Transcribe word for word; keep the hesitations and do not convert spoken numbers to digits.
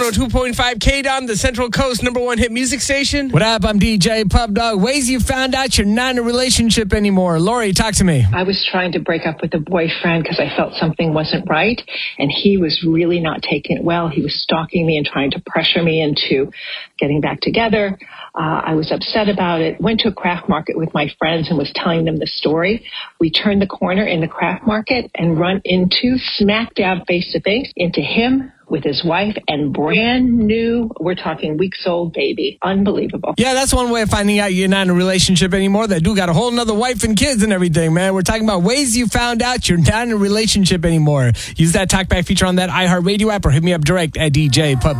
oh two point five K D O M, the Central Coast number one hit music station. What up? I'm D J Pub Dog. Ways you found out you're not in a relationship anymore. Lori, talk to me. I was trying to break up with a boyfriend because I felt something wasn't right, and he was really not taking it well. He was stalking me and trying to pressure me into getting back together. Uh, I was upset about it, went to a craft market with my friends and was telling them the story. We turned the corner in the craft market and run into, smack dab face to face, into him with his wife and brand new, we're talking weeks old baby. Unbelievable. Yeah, that's one way of finding out you're not in a relationship anymore. They do got a whole nother wife and kids and everything, man. We're talking about ways you found out you're not in a relationship anymore. Use that talkback feature on that iHeartRadio app or hit me up direct at D J Pub.